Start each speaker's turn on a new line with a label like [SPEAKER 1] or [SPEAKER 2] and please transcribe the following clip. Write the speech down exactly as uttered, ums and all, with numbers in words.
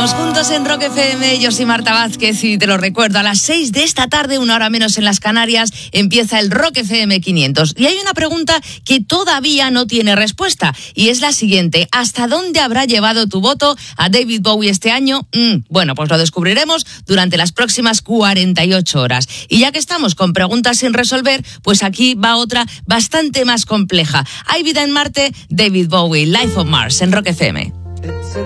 [SPEAKER 1] Seguimos juntos en Rock F M. Yo soy Marta Vázquez y te lo recuerdo, a las seis de esta tarde, una hora menos en las Canarias, empieza el Rock F M quinientos. Y hay una pregunta que todavía no tiene respuesta y es la siguiente: ¿hasta dónde habrá llevado tu voto a David Bowie este año? Mm, bueno, pues lo descubriremos durante las próximas cuarenta y ocho horas. Y ya que estamos con preguntas sin resolver, pues aquí va otra bastante más compleja. ¿Hay vida en Marte? David Bowie, Life on Mars, en Rock F M.